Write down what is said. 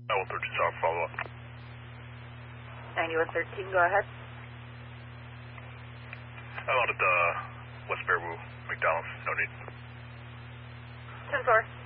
13 South, follow up. 9113, go ahead. I'm out at West Baraboo, McDonald's, no need. 10-4.